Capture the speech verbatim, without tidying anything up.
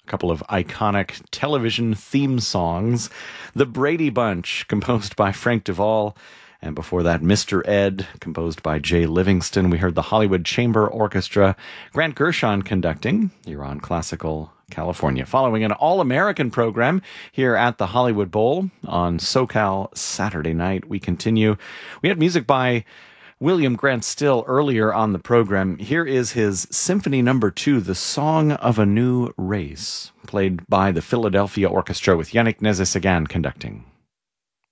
couple of iconic television theme songs. The Brady Bunch, composed by Frank Duvall. And before that, Mister Ed, composed by Jay Livingston. We heard the Hollywood Chamber Orchestra, Grant Gershon conducting, here on Classical California. Following an all-American program here at the Hollywood Bowl on SoCal Saturday night, we continue. We had music by William Grant Still earlier on the program. Here is his Symphony Number Two, The Song of a New Race, played by the Philadelphia Orchestra with Yannick Nézet-Séguin conducting.